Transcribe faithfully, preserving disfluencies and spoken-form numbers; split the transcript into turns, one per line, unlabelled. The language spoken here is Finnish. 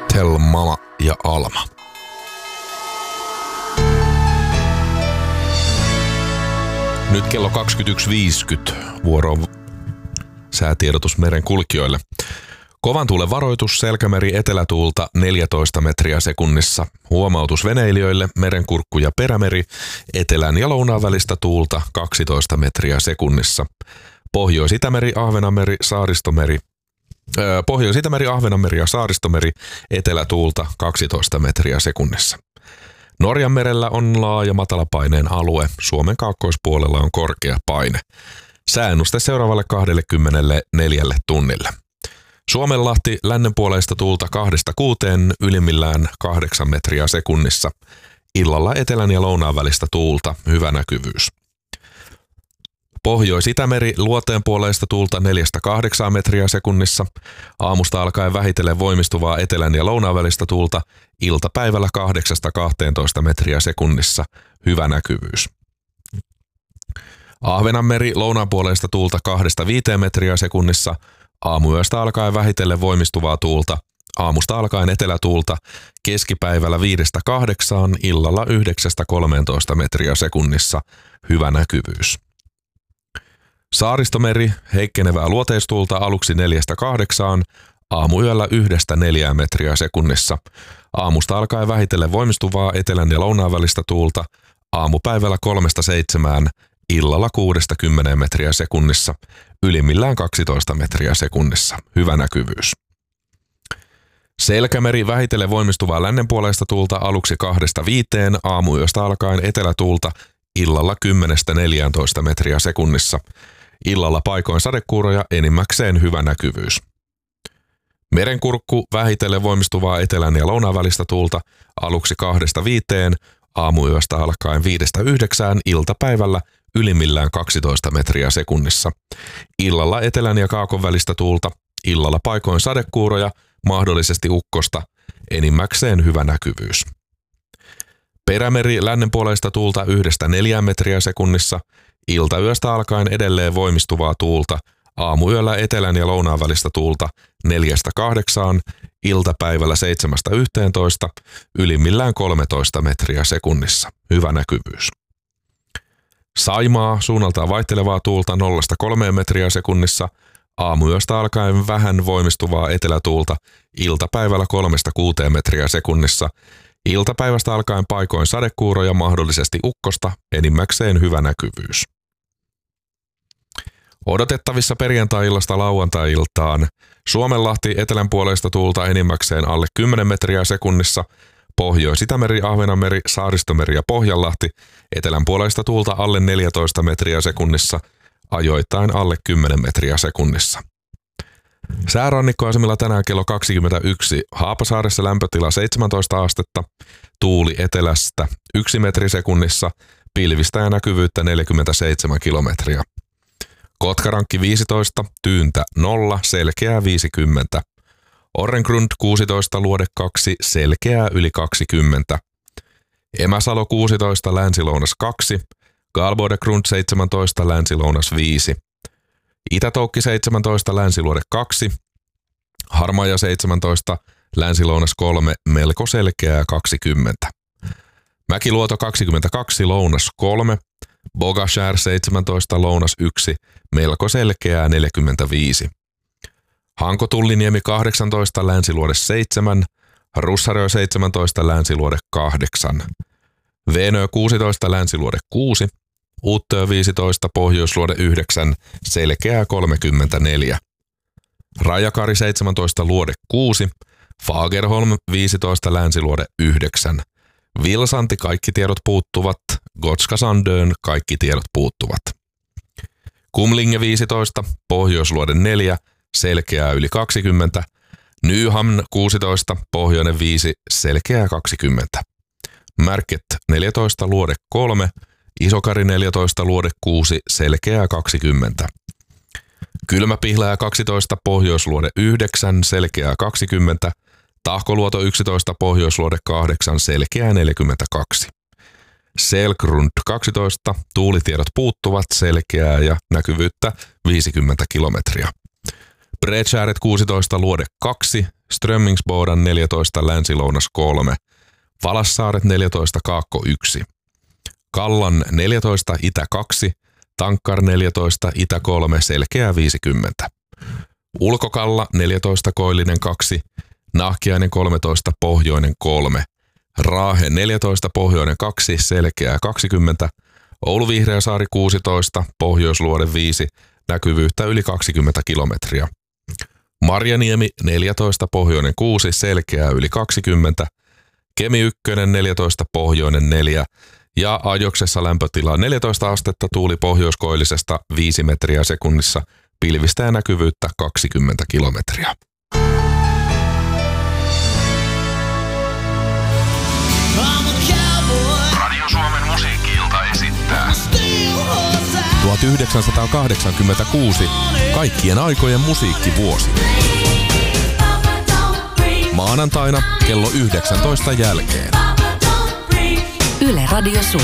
Tell Mama ja Alma. Nyt kello kaksikymmentäyksi viisikymmentä vuoro on säätiedotus meren kulkijoille. Kovan tuulen varoitus, Selkämeri etelätuulta neljätoista metriä sekunnissa. Huomautus veneilijöille, merenkurkku ja perämeri, etelän ja lounaan välistä tuulta kaksitoista metriä sekunnissa. Pohjois-Itämeri, Ahvenanmeri, Saaristomeri, öö, Pohjois-Itämeri, Ahvenanmeri ja Saaristomeri, etelätuulta kaksitoista metriä sekunnissa. Norjan merellä on laaja matalapaineen alue, Suomen kaakkoispuolella on korkea paine. Sääennuste seuraavalle kaksikymmentäneljä tunnille. Suomenlahti lännenpuoleista tuulta kahdesta kuuteen, ylimmillään kahdeksan metriä sekunnissa. Illalla etelän ja lounaan välistä tuulta, hyvä näkyvyys. Pohjois-Itämeri luoteenpuoleista tuulta neljästä kahdeksaan metriä sekunnissa. Aamusta alkaen vähitellen voimistuvaa etelän ja lounaan välistä tuulta, iltapäivällä kahdeksasta kahteentoista metriä sekunnissa, hyvä näkyvyys. Ahvenanmeri lounaanpuoleista tuulta kahdesta viiteen metriä sekunnissa. Aamuyöstä alkaen vähitellen voimistuvaa tuulta, aamusta alkaen etelätuulta, keskipäivällä viidestä kahdeksaan, illalla yhdeksästä kolmeentoista metriä sekunnissa, hyvä näkyvyys. Saaristomeri, heikkenevää luoteistuulta aluksi neljästä kahdeksaan, aamuyöllä yhdestä neljään metriä sekunnissa, aamusta alkaen vähitellen voimistuvaa etelän ja lounaan välistä tuulta, aamupäivällä kolmesta seitsemään, illalla kuudesta kymmeneen metriä sekunnissa, ylimmillään kaksitoista metriä sekunnissa, hyvä näkyvyys. Selkämeri, vähitellen voimistuvaa lännenpuoleista tuulta aluksi kahdesta viiteen, aamuyöstä alkaen etelätuulta, illalla kymmenestä neljääntoista metriä sekunnissa, illalla paikoin sadekuuroja, enimmäkseen hyvä näkyvyys. Merenkurkku, vähitellen voimistuvaa etelän ja lounaan välistä tuulta aluksi kahdesta viiteen, aamuyöstä alkaen viidestä yhdeksään, iltapäivällä ylimmillään kaksitoista metriä sekunnissa. Illalla etelän ja kaakon välistä tuulta, illalla paikoin sadekuuroja, mahdollisesti ukkosta, enimmäkseen hyvä näkyvyys. Perämeri lännenpuoleista tuulta yhdestä neljään metriä sekunnissa, iltayöstä alkaen edelleen voimistuvaa tuulta, aamuyöllä etelän ja lounaan välistä tuulta neljästä kahdeksaan, iltapäivällä seitsemästä yhteentoista, ylimmillään kolmetoista metriä sekunnissa, hyvä näkyvyys. Saimaa, suunnaltaan vaihtelevaa tuulta nollasta kolmeen metriä sekunnissa, aamuyöstä alkaen vähän voimistuvaa etelätuulta, iltapäivällä kolmesta kuuteen metriä sekunnissa, iltapäivästä alkaen paikoin sadekuuroja, mahdollisesti ukkosta, enimmäkseen hyvä näkyvyys. Odotettavissa perjantai-illasta lauantai-iltaan Suomenlahti etelänpuoleista tuulta enimmäkseen alle kymmenen metriä sekunnissa, Pohjois-Itämeri, Ahvenanmeri, Saaristomeri ja Pohjanlahti etelänpuoleista tuulta alle neljätoista metriä sekunnissa, ajoittain alle kymmenen metriä sekunnissa. Säärannikkoasemilla tänään kello kaksikymmentäyksi, Haapasaaressa lämpötila seitsemäntoista astetta, tuuli etelästä yksi metri sekunnissa, pilvistä ja näkyvyyttä neljäkymmentäseitsemän kilometriä. Kotkarankki viisitoista, tyyntä nolla, selkeää viisikymmentä. Orrengrund kuusitoista, luode kaksi, selkeää yli kaksikymmentä. Emäsalo kuusitoista, länsilounas kaksi, Galbodegrund seitsemäntoista, länsilounas viisi. Itätoukki seitsemäntoista, länsiluode kaksi, Harmaja seitsemäntoista, länsilounas kolme, melko selkeää kaksikymmentä. Mäkiluoto kaksikymmentäkaksi, lounas kolme, Bogashär seitsemäntoista, lounas yksi, melko selkeää neljäkymmentäviisi. Hanko-Tulliniemi kahdeksantoista, länsiluode seitsemän, Russarö seitsemäntoista, länsiluode kahdeksan. Veenö kuusitoista, länsiluode kuusi, Uuttöö viisitoista, pohjoisluode yhdeksän, selkeää kolmekymmentäneljä. Rajakari seitsemäntoista, luode kuusi, Fagerholm viisitoista, länsiluode yhdeksän. Vilsanti kaikki tiedot puuttuvat, Gotska Sandön kaikki tiedot puuttuvat. Kumlinge viisitoista, pohjoisluode neljä, selkeää yli kaksikymmentä. Nyhamn kuusitoista, pohjoinen viisi, selkeää kaksikymmentä. Märket neljätoista, luode kolme, Isokari neljätoista, luode kuusi, selkeää kaksikymmentä. Kylmäpihlää kaksitoista, pohjoisluode yhdeksän, selkeää kaksikymmentä. Tahkoluoto yksitoista, pohjoisluode kahdeksan, selkeää neljäkymmentäkaksi. Selgrund kaksitoista, tuulitiedot puuttuvat, selkeää ja näkyvyyttä viisikymmentä kilometriä. Bredshäret kuusitoista, luode kaksi, Strömmingsbodan neljätoista, Länsi-Lounas kolme, Valassaaret neljätoista, Kaakko yksi, Kallan neljätoista, Itä kaksi, Tankkar neljätoista, Itä kolme, Selkeää viisikymmentä, Ulkokalla neljätoista, Koillinen kaksi, Nahkiainen kolmetoista, Pohjoinen kolme, Raahe neljätoista, Pohjoinen kaksi, Selkeää kaksikymmentä, Oulu Vihreäsaari kuusitoista, Pohjoisluode viisi, näkyvyyttä yli kaksikymmentä kilometriä. Marjaniemi neljätoista, Pohjoinen kuusi, Selkeää yli kaksikymmentä, Kemi yksi neljätoista, Pohjoinen neljä ja Ajoksessa lämpötila neljätoista astetta, tuuli pohjoiskoillisesta viisi metriä sekunnissa, pilvistä ja näkyvyyttä kaksikymmentä kilometriä.
Radio Suomen musiikki-ilta esittää
tuhatyhdeksänsataakahdeksankymmentäkuusi kaikkien aikojen musiikkivuosi. Maanantaina kello yhdeksäntoista jälkeen.
Yle Radio Suomi.